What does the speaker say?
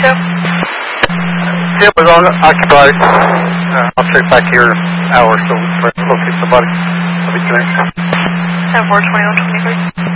Joe? It was occupied. I'll check back here in an hour or so to locate somebody. I'll be connected. 10-4, 21-23.